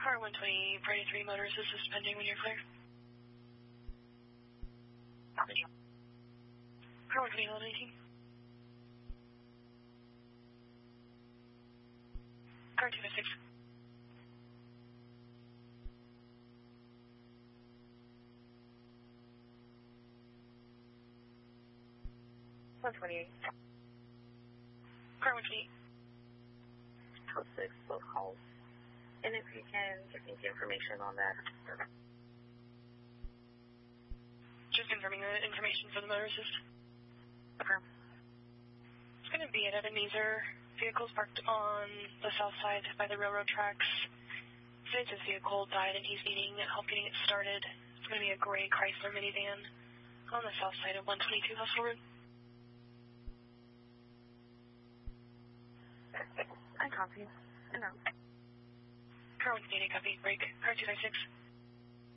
Car 120, Party 3 motor assist suspending when you're clear. Car 120, level 18. Car 256. Car 128. Car 128. Code 6, both calls. And if you can give me the information on that. Just confirming the information for the motor assist. Okay. It's going to be at Ebenezer. Vehicle's parked on the south side by the railroad tracks. Since his vehicle died and he's needing help getting it started, it's going to be a gray Chrysler minivan on the south side of 122 Hustle Road. I copy. I know. Car 180, copy. Break. Car 256.